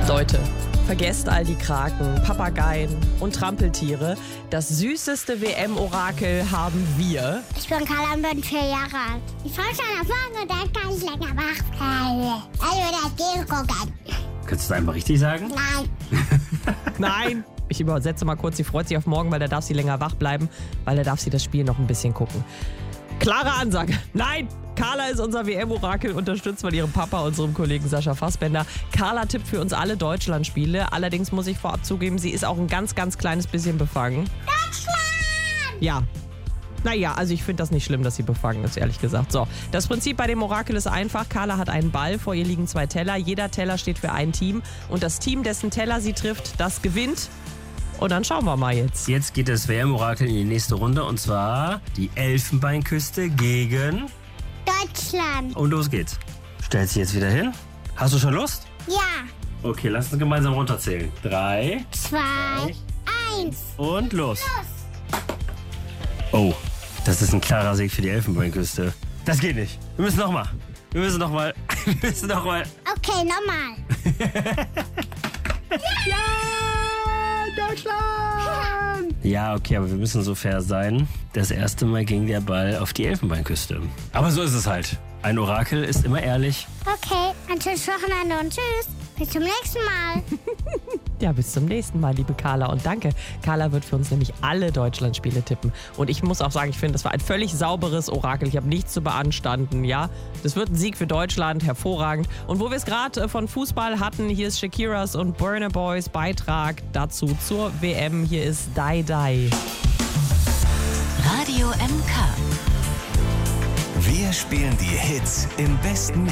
Leute, vergesst all die Kraken, Papageien und Trampeltiere. Das süßeste WM-Orakel haben wir. Ich bin Carla und bin 4 Jahre alt. Ich freue mich schon auf morgen und dann kann ich länger wach bleiben. Also das Game gucken. Kannst du das einfach richtig sagen? Nein. Nein, ich übersetze mal kurz. Sie freut sich auf morgen, weil da darf sie länger wach bleiben, weil da darf sie das Spiel noch ein bisschen gucken. Klare Ansage. Nein, Carla ist unser WM-Orakel, unterstützt von ihrem Papa, unserem Kollegen Sascha Fassbender. Carla tippt für uns alle Deutschland-Spiele. Allerdings muss ich vorab zugeben, sie ist auch ein ganz, ganz kleines bisschen befangen. Deutschland! Ja. Naja, also ich finde das nicht schlimm, dass sie befangen ist, ehrlich gesagt. So, das Prinzip bei dem Orakel ist einfach. Carla hat einen Ball, vor ihr liegen 2 Teller. Jeder Teller steht für ein Team. Und das Team, dessen Teller sie trifft, das gewinnt. Und dann schauen wir mal jetzt. Jetzt geht das WM-Orakel in die nächste Runde und zwar die Elfenbeinküste gegen... Deutschland. Und los geht's. Stellst dich jetzt wieder hin? Hast du schon Lust? Ja. Okay, lass uns gemeinsam runterzählen. 3 2, 1. und los. Oh, das ist ein klarer Sieg für die Elfenbeinküste. Das geht nicht. Wir müssen nochmal. Wir müssen nochmal. Okay, nochmal. Deutschland! Ja, okay, aber wir müssen so fair sein. Das erste Mal ging der Ball auf die Elfenbeinküste. Aber so ist es halt. Ein Orakel ist immer ehrlich. Okay, ein schönes Wochenende und tschüss. Bis zum nächsten Mal. Ja, bis zum nächsten Mal, liebe Carla. Und danke. Carla wird für uns nämlich alle Deutschlandspiele tippen. Und ich muss auch sagen, ich finde, das war ein völlig sauberes Orakel. Ich habe nichts zu beanstanden, ja. Das wird ein Sieg für Deutschland, hervorragend. Und wo wir es gerade von Fußball hatten, hier ist Shakiras und Burna Boys Beitrag dazu zur WM. Hier ist Die Die. Radio MK. Wir spielen die Hits im besten